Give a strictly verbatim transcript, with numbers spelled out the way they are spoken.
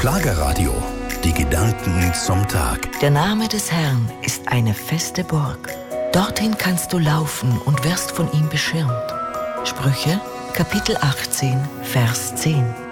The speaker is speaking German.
Schlagerradio. Die Gedanken zum Tag. Der Name des Herrn ist eine feste Burg. Dorthin kannst du laufen und wirst von ihm beschirmt. Sprüche, Kapitel achtzehn, Vers zehn.